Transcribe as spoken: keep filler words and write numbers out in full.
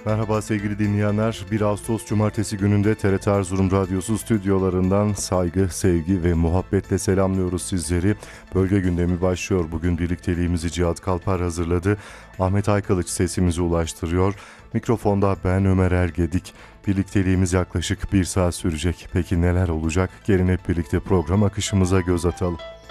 Merhaba sevgili dinleyenler. bir Ağustos Cumartesi gününde T R T Erzurum Radyosu stüdyolarından saygı, sevgi ve muhabbetle selamlıyoruz sizleri. Bölge gündemi başlıyor. Bugün birlikteliğimizi Cihat Kalpar hazırladı. Ahmet Aykılıç sesimizi ulaştırıyor. Mikrofonda ben Ömer Ergedik. Birlikteliğimiz yaklaşık bir saat sürecek. Peki neler olacak? Gelin hep birlikte program akışımıza göz atalım.